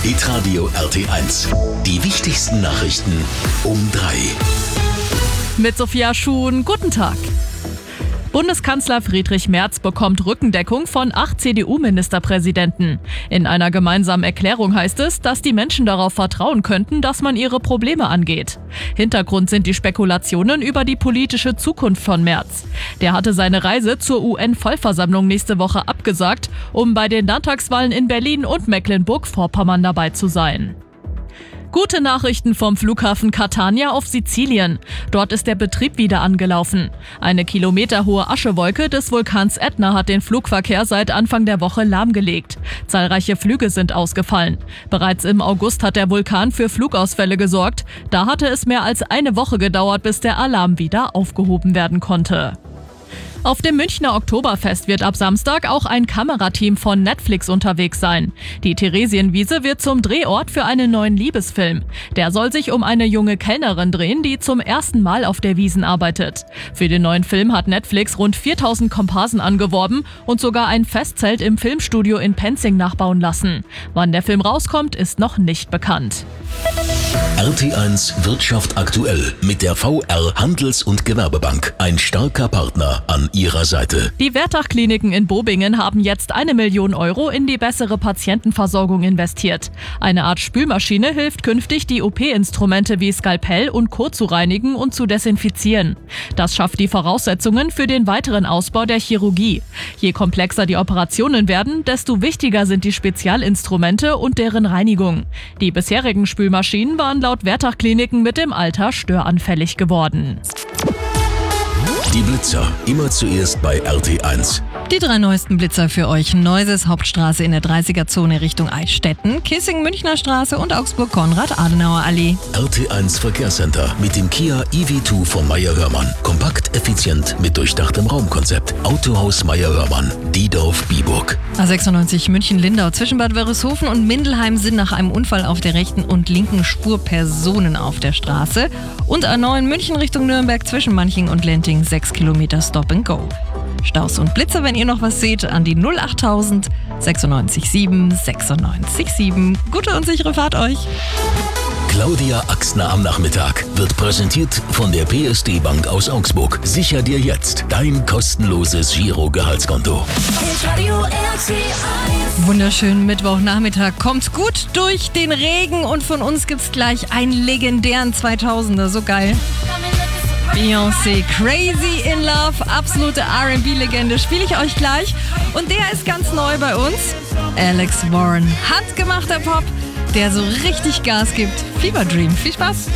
Hitradio RT1. Die wichtigsten Nachrichten um 3. Mit Sophia Schuhn, guten Tag. Bundeskanzler Friedrich Merz bekommt Rückendeckung von 8 CDU-Ministerpräsidenten. In einer gemeinsamen Erklärung heißt es, dass die Menschen darauf vertrauen könnten, dass man ihre Probleme angeht. Hintergrund sind die Spekulationen über die politische Zukunft von Merz. Der hatte seine Reise zur UN-Vollversammlung nächste Woche abgesagt, um bei den Landtagswahlen in Berlin und Mecklenburg-Vorpommern dabei zu sein. Gute Nachrichten vom Flughafen Catania auf Sizilien. Dort ist der Betrieb wieder angelaufen. Eine kilometerhohe Aschewolke des Vulkans Ätna hat den Flugverkehr seit Anfang der Woche lahmgelegt. Zahlreiche Flüge sind ausgefallen. Bereits im August hat der Vulkan für Flugausfälle gesorgt. Da hatte es mehr als eine Woche gedauert, bis der Alarm wieder aufgehoben werden konnte. Auf dem Münchner Oktoberfest wird ab Samstag auch ein Kamerateam von Netflix unterwegs sein. Die Theresienwiese wird zum Drehort für einen neuen Liebesfilm. Der soll sich um eine junge Kellnerin drehen, die zum ersten Mal auf der Wiesn arbeitet. Für den neuen Film hat Netflix rund 4000 Komparsen angeworben und sogar ein Festzelt im Filmstudio in Penzing nachbauen lassen. Wann der Film rauskommt, ist noch nicht bekannt. RT1 Wirtschaft aktuell mit der VR Handels- und Gewerbebank. Ein starker Partner an ihrer Seite. Die Wertach-Kliniken in Bobingen haben jetzt 1 Million Euro in die bessere Patientenversorgung investiert. Eine Art Spülmaschine hilft künftig, die OP-Instrumente wie Skalpell und Co. zu reinigen und zu desinfizieren. Das schafft die Voraussetzungen für den weiteren Ausbau der Chirurgie. Je komplexer die Operationen werden, desto wichtiger sind die Spezialinstrumente und deren Reinigung. Die bisherigen Spülmaschinen waren laut Wertach-Kliniken mit dem Alter störanfällig geworden. Die Blitzer, immer zuerst bei RT1. Die 3 neuesten Blitzer für euch. Neuses Hauptstraße in der 30er-Zone Richtung Eichstätten, Kissing Münchner Straße und Augsburg-Konrad-Adenauer-Allee. RT1 Verkehrscenter mit dem Kia EV2 von Meyer-Hörmann. Kompakt, effizient, mit durchdachtem Raumkonzept. Autohaus Meyer-Hörmann, Diedorf-Biburg. A96 München-Lindau zwischen Bad Wörishofen und Mindelheim sind nach einem Unfall auf der rechten und linken Spur Personen auf der Straße. Und A9 München Richtung Nürnberg zwischen Manching und Lenting 6 Kilometer Stop and Go. Staus und Blitzer, wenn ihr noch was seht, an die 08000 96 7 96 7. Gute und sichere Fahrt euch! Claudia Axner am Nachmittag wird präsentiert von der PSD Bank aus Augsburg. Sicher dir jetzt dein kostenloses Giro-Gehaltskonto. Wunderschönen Mittwochnachmittag. Kommt gut durch den Regen und von uns gibt's gleich einen legendären 2000er. So geil. Beyoncé, Crazy in Love, absolute R&B-Legende, spiele ich euch gleich. Und der ist ganz neu bei uns. Alex Warren, handgemachter Pop, der so richtig Gas gibt. Fever Dream, viel Spaß.